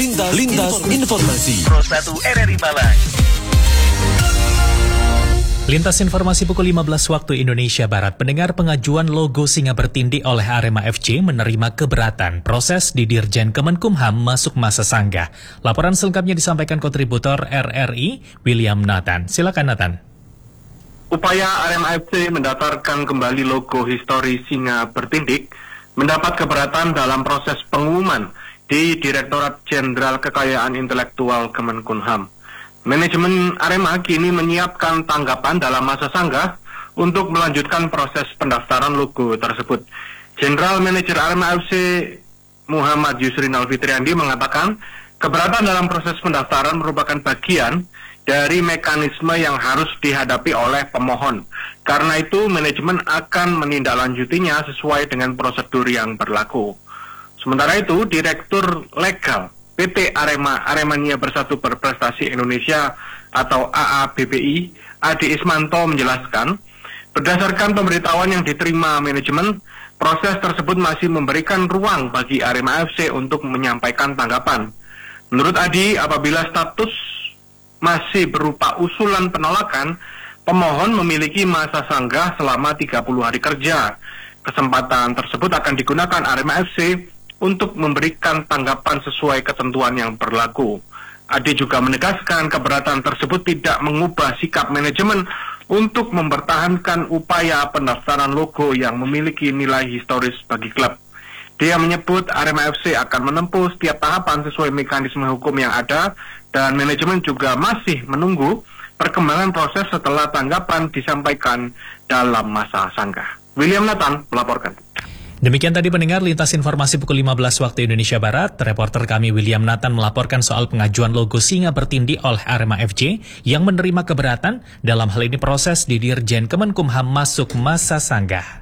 Lintas Informasi Pro 1 RRI Malang. Lintas informasi pukul 15 waktu Indonesia Barat. Pendengar, pengajuan logo singa bertindih oleh Arema FC menerima keberatan. Proses di Dirjen Kemenkumham masuk masa sanggah. Laporan selengkapnya disampaikan kontributor RRI William Nathan. Silakan Nathan. Upaya Arema FC mendaftarkan kembali logo histori singa bertindih mendapat keberatan dalam proses pengumuman di Direktorat Jenderal Kekayaan Intelektual Kemenkumham. Manajemen Arema kini menyiapkan tanggapan dalam masa sanggah untuk melanjutkan proses pendaftaran logo tersebut. General Manager Arema FC Muhammad Yusrinal Fitriandi mengatakan keberatan dalam proses pendaftaran merupakan bagian dari mekanisme yang harus dihadapi oleh pemohon. Karena itu manajemen akan menindaklanjutinya sesuai dengan prosedur yang berlaku. Sementara itu, Direktur Legal PT Aremania Bersatu Berprestasi Indonesia atau AABPI, Adi Ismanto menjelaskan, berdasarkan pemberitahuan yang diterima manajemen, proses tersebut masih memberikan ruang bagi Arema FC untuk menyampaikan tanggapan. Menurut Adi, apabila status masih berupa usulan penolakan, pemohon memiliki masa sanggah selama 30 hari kerja. Kesempatan tersebut akan digunakan Arema FC untuk memberikan tanggapan sesuai ketentuan yang berlaku. Adi juga menegaskan keberatan tersebut tidak mengubah sikap manajemen untuk mempertahankan upaya pendaftaran logo yang memiliki nilai historis bagi klub. Dia menyebut Arema FC akan menempuh setiap tahapan sesuai mekanisme hukum yang ada dan manajemen juga masih menunggu perkembangan proses setelah tanggapan disampaikan dalam masa sanggah. William Nathan melaporkan. Demikian tadi pendengar lintas informasi pukul 15 waktu Indonesia Barat. Reporter kami William Nathan melaporkan soal pengajuan logo singa bertindih oleh Arema FC yang menerima keberatan. Dalam hal ini proses di Dirjen Kemenkumham masuk masa sanggah.